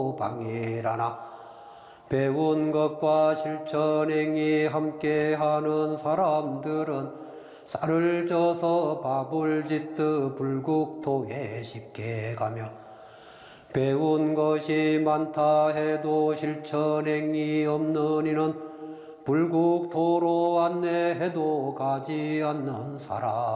방해라나. 배운 것과 실천행이 함께하는 사람들은 쌀을 쪄서 밥을 짓듯 불국토에 쉽게 가며, 배운 것이 많다 해도 실천행이 없는 이는 불국토로 안내해도 가지 않는 사람.